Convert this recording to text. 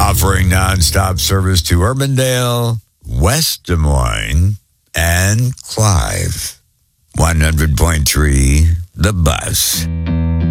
Offering nonstop service to Urbandale, West Des Moines, and Clive. 100.3 The Bus.